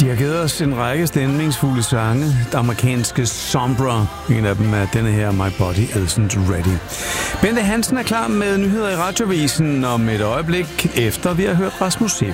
De har givet os en række stemningsfulde sange. Det amerikanske Sombra. En af dem er denne her, My Body Isn't Ready. Bente Hansen er klar med nyheder i Radioavisen om et øjeblik, efter vi har hørt Rasmus Seebach.